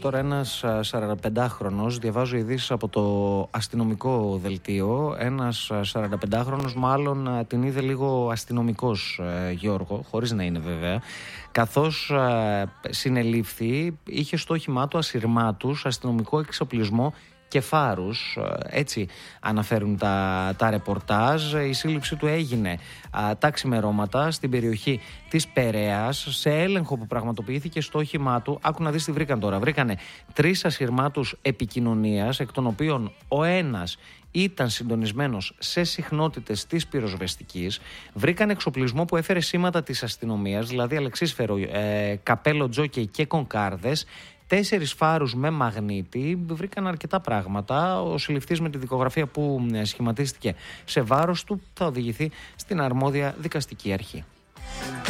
τώρα ένας 45χρονος, διαβάζω ειδήσεις από το αστυνομικό δελτίο, ένας 45χρονος μάλλον την είδε λίγο αστυνομικός, Γιώργο, χωρίς να είναι βέβαια, καθώς συνελήφθη, είχε στο όχημά του ασυρμάτους, αστυνομικό εξοπλισμό και φάρους, έτσι αναφέρουν τα ρεπορτάζ. Η σύλληψή του έγινε τα ξημερώματα στην περιοχή της Περαίας, σε έλεγχο που πραγματοποιήθηκε στο όχημά του. Άκου να δεις τι βρήκαν τώρα. Βρήκανε 3 ασυρμάτους επικοινωνίας, εκ των οποίων ο ένας ήταν συντονισμένος σε συχνότητες της πυροσβεστικής. Βρήκαν εξοπλισμό που έφερε σήματα της αστυνομίας, δηλαδή αλεξίσφαιρο, καπέλο τζόκεϊ και κονκάρδες, 4 φάρους με μαγνήτη. Βρήκαν αρκετά πράγματα. Ο συλληφθής, με τη δικογραφία που σχηματίστηκε σε βάρος του, θα οδηγηθεί στην αρμόδια δικαστική αρχή.